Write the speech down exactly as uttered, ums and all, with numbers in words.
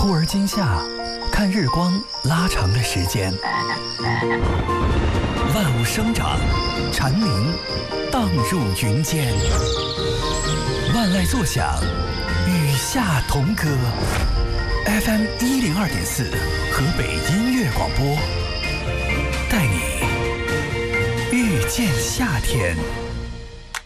忽而今夏，看日光拉长的时间。万物生长，蝉鸣荡入云间。万籁作响，与夏同歌。F M 一零二点四，河北音乐广播，带你遇见夏天。